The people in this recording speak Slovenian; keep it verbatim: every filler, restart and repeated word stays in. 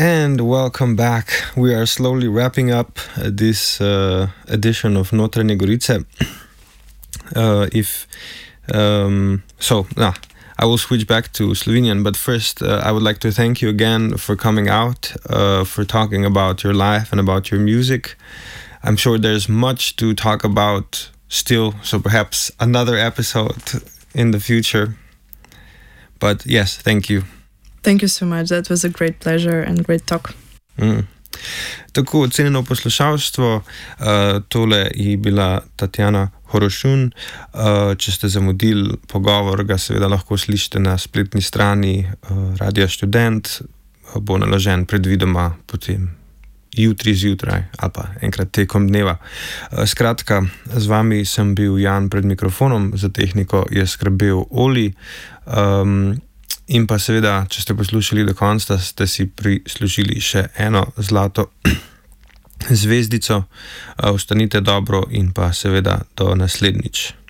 And welcome back. We are slowly wrapping up uh, this uh, edition of Notranje Gorice. Uh, if um, so, nah, I will switch back to Slovenian, but first uh, I would like to thank you again for coming out, uh, for talking about your life and about your music. I'm sure there's much to talk about still, so perhaps another episode in the future. But yes, thank you. Thank you so much. That was a great pleasure and great talk. Mm. Tako, cenjeno poslušalstvo, uh, tole je bila Tatjana Horošun. Uh, če ste zamudili pogovor, ga seveda lahko slišite na spletni strani uh, Radia Študent, uh, bo naložen predvidoma potem jutri zjutraj ali pa enkrat tekom dneva. Uh, skratka, z vami sem bil Jan pred mikrofonom, za tehniko je skrbel Oli. Um, In pa seveda, če ste poslušali do konca, ste si prislužili še eno zlato zvezdico. Ostanite dobro in pa seveda do naslednjič.